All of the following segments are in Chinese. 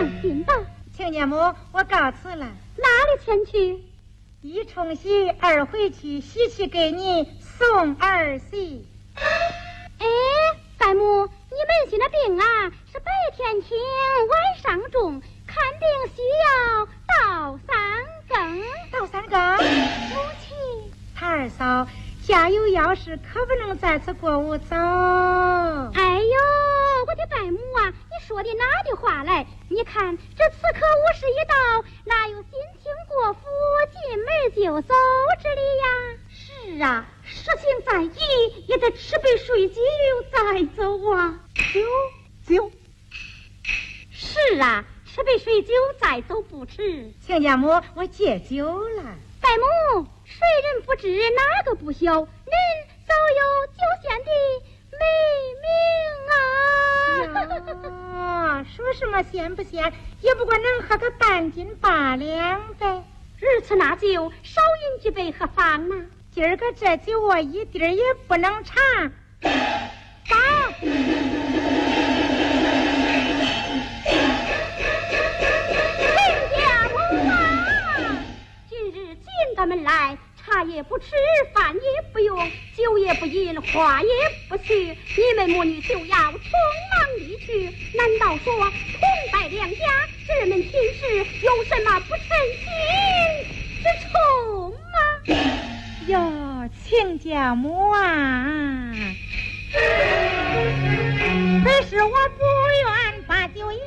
放心吧。 亲家母，我告辞了。 哪里前去？ 一冲喜，二回去，喜气给你送儿媳。 哎，白母，你们心的病啊，是白天轻，晚上重，看病需要到三更。 到三更？ 母亲， 他二嫂家有要事，可不能在此过午走。 哎呦，我的白母啊，你说的哪的话来？你看这此刻51到，哪有心情过府进门就走之理呀？是啊，事情在意，也得吃杯水酒再走啊。酒。是啊，吃杯水酒再走不迟。 亲家母，我戒酒了。 白母，谁人不知哪个不晓？您早有酒仙的美名啊！ 说什么仙不仙，也不过能喝个半斤8两呗。 日此那酒，少饮几杯何妨呢？ 今儿个这酒我一滴儿也不能尝。 走！亲家母啊，今日进咱们来，茶也不吃，饭也不用，酒也不饮，话也不叙，你们母女就要匆忙离去。难道说同拜两家，这门亲事有什么不称心之处吗？ 哟，亲家母啊，本是我不愿把酒饮，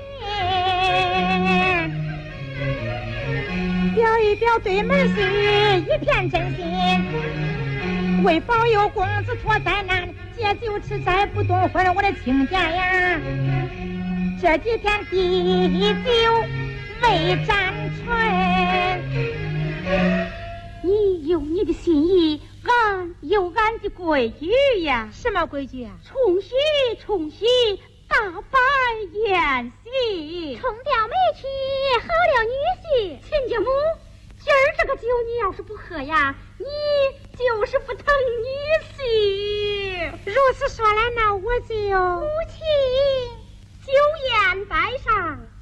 表一表对门婿一片真心，为保佑公子脱灾难，借酒吃斋不动荤，我的亲家呀，这几天滴酒未沾唇。 你有你的心意，俺有俺的规矩呀。 什么规矩啊？ 冲喜，大摆宴席，冲掉媒去，好了女婿。亲家母，今儿这个酒你要是不喝呀，你就是不疼女婿。 如此说来，那我就母亲，酒宴摆上。